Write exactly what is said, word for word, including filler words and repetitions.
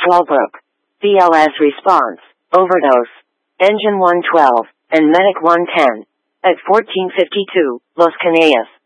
Fallbrook, B L S response, overdose, Engine one twelve, and Medic one ten. At fourteen fifty-two, Los Canellas.